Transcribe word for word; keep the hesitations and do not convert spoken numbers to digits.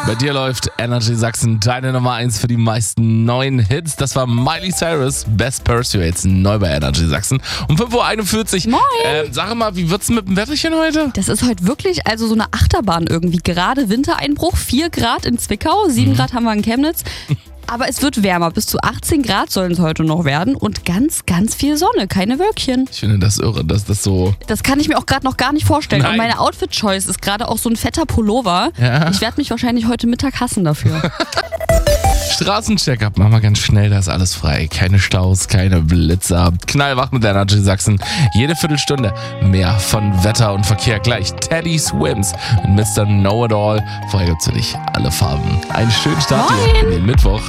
Bei dir läuft Energy Sachsen, deine Nummer eins für die meisten neuen Hits. Das war Miley Cyrus, Best Pursuits, neu bei Energy Sachsen. Um fünf Uhr einundvierzig. Moin. Ähm, sag mal, wie wird's mit dem Wetterchen heute? Das ist heute wirklich also so eine Achterbahn irgendwie. Gerade Wintereinbruch, vier Grad in Zwickau, sieben Grad haben wir in Chemnitz. Aber es wird wärmer. Bis zu achtzehn Grad sollen es heute noch werden. Und ganz, ganz viel Sonne, keine Wölkchen. Ich finde das irre, dass das so... Das kann ich mir auch gerade noch gar nicht vorstellen. Nein. Und meine Outfit-Choice ist gerade auch so ein fetter Pullover. Ja. Ich werde mich wahrscheinlich heute Mittag hassen dafür. Straßencheck-up, machen wir ganz schnell, da ist alles frei. Keine Staus, keine Blitzer. Knallwach mit Energy Sachsen. Jede Viertelstunde mehr von Wetter und Verkehr gleich. Teddy Swims und Mister Know-It-All. Vorher gibt's für dich alle Farben. Einen schönen Start Moin. in den Mittwoch.